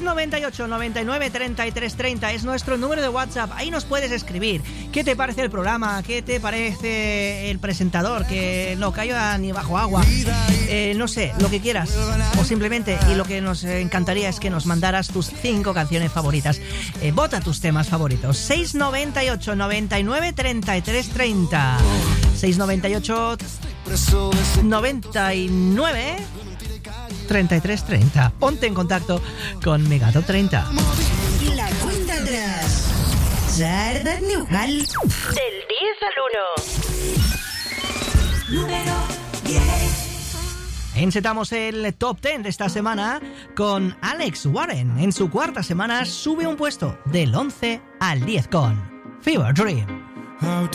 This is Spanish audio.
698 99 33 30 es nuestro número de WhatsApp. Ahí nos puedes escribir qué te parece el programa, qué te parece el presentador, que no caiga ni bajo agua, no sé, lo que quieras, o simplemente, y lo que nos encantaría es que nos mandaras tus 5 canciones favoritas. Vota tus temas favoritos. 698 99 33 30 698 99 33 30. Ponte en contacto con Megatop 30. La cuenta atrás. Sardat Neuhal. Del 10 al 1. Número 10. Encetamos el top 10 de esta semana con Alex Warren. En su cuarta semana sube un puesto del 11 al 10 con Fever Dream. How